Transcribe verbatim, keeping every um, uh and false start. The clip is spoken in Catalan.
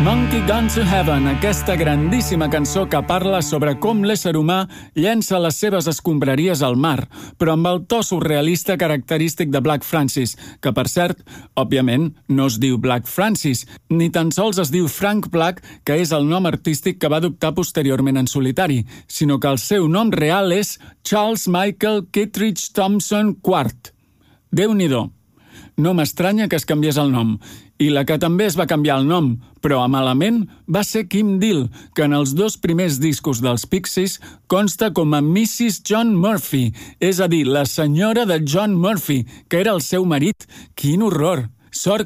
Monkey Gone to Heaven, aquesta grandíssima cançó que parla sobre com l'ésser humà llença les seves escombraries al mar, però amb el to surrealista característic de Black Francis, que, per cert, òbviament, no es diu Black Francis, ni tan sols es diu Frank Black, que és el nom artístic que va adoptar posteriorment en solitari, sinó que el seu nom real és Charles Michael Kittredge Thompson quart. Déu-n'hi-do. No m'estranya que es canviés el nom. I la que també es va canviar el nom, però a malament, va ser Kim Deal, que en els dos primers discos dels Pixies consta com a missus John Murphy, és a dir, la senyora de John Murphy, que era el seu marit. Quin horror! Sort